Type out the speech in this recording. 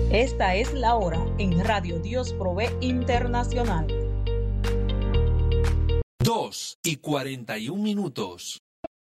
Esta es la hora en Radio Dios Provee Internacional. 2:41.